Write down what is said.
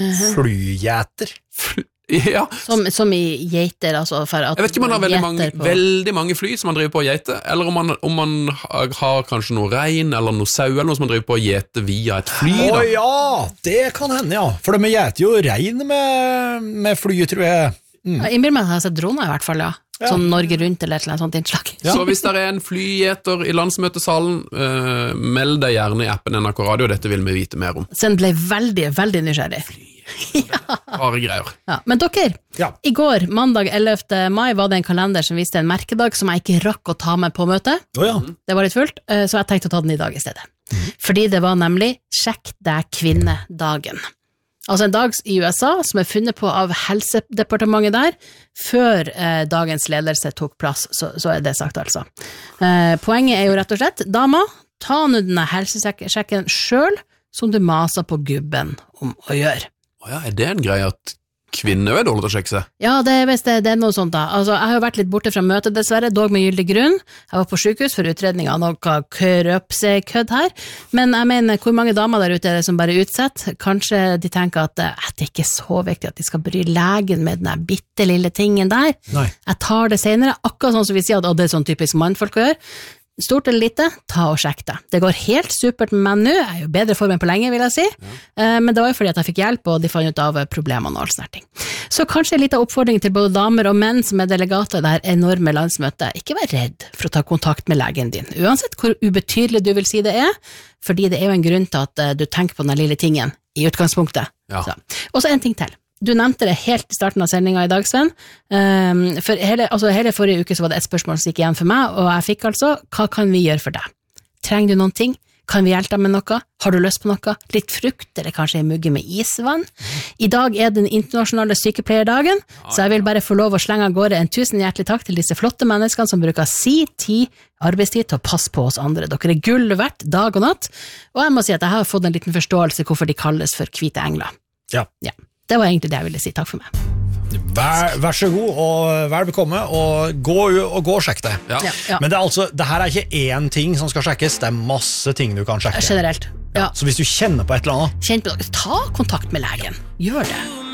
Flygjeter. Ja. Som i geiter, altså for at jeg vet ikke om man har veldig mange fly som man driver på å gjete, eller om man har kanskje noe rein eller noe sau eller noe som man driver på å gjete via et fly. Ja, det kan hende, ja. For de gjeter jo rein med fly, tror jeg. Jeg innbiller meg at jeg har sett droner i hvert fall, ja. Sånn Norge rundt eller et eller annet sånt innslag. Ja. Så hvis det er en flygjeter i landsmøtesalen, meld deg gjerne i appen NRK Radio, dette vil vi vite mer om. Så den ble veldig, veldig nysgjerrig. Bare greier. Ja. Men dere, i går, mandag 11. mai, var det en kalender som viste en merkedag som jeg ikke rakk å ta med på møtet. Det var litt fullt, så jeg tenkte å ta den i dag i stedet. Fordi det var nemlig Sjekk deg kvinnedagen. Altså en dag i USA som er funnet på av helsedepartementet der, før dagens ledelse tok plass, så er det sagt altså. Poenget er jo rett og slett, dama, ta nå denne helsesjekken selv, som du maser på gubben om å gjøre. Ja, er det en greie at kvinner er dårlig til å sjekke seg? Ja, det er noe sånt da. Altså, jeg har jo vært litt borte fra møtet dessverre, dog med gyldig grunn. Jeg var på sykehus for utredning av noe kødd her, men jeg mener, hvor mange damer der ute er det som bare utsetter? Kanskje de tenker at det er ikke så viktig at de skal bry legen med den bittelille tingen der. Nei. Jeg tar det senere, akkurat sånn som vi sier at det er sånn typisk mannfolk å gjøre. Stort eller lite, ta og sjekk det. Det går helt supert med meg nå, jeg er jo bedre form enn på lenge, vil jeg si, men det var jo fordi at jeg fikk hjelp, og de fant ut av problemene og all sånne ting. Så kanskje en liten oppfordring til både damer og menn som er delegater i dette enorme landsmøtet, ikke vær redd for å ta kontakt med legen din, uansett hvor ubetydelig du vil si det er, fordi det er jo en grunn til at du tenker på den lille tingen i utgangspunktet. Ja. Og så en ting til. Du nevnte det helt i starten av sendingen i dag, Sven. For hele forrige uke så var det et spørsmål som gikk igjen for meg, og jeg fikk altså, hva kan vi gjøre for deg? Trenger du noen ting? Kan vi hjelpe deg med noe? Har du lyst på noe? Litt frukt, eller kanskje en mugge med isvann? I dag er den internasjonale sykepleierdagen, så jeg vil bare få lov å slenge av gårde en 1000 hjertelig takk til disse flotte menneskene som bruker arbeidstid til å passe på oss andre. Dere er gull verdt dag og natt, og jeg må si at jeg har fått en liten forståelse hvorfor de kalles for hvite engler. Ja. Det var egentlig det jeg ville si. Takk for meg. Vær så god, og vel bekomme, og gå og sjekk det. Ja. Men det her er ikke én ting som skal sjekkes, det er masse ting du kan sjekke. Generelt, ja. Så hvis du kjenner på et eller annet, ta kontakt med legen. Gjør det.